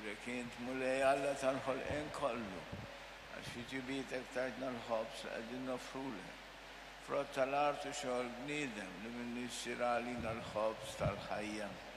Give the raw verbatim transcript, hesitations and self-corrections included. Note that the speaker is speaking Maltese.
Rekint mulej alla tanħol en kollu, għax fiġibitek tajtna l-ħobs għedin nofrule. Frott tal-artu xogħol bniedem li minni s-siralina l-ħobs tal-ħajja.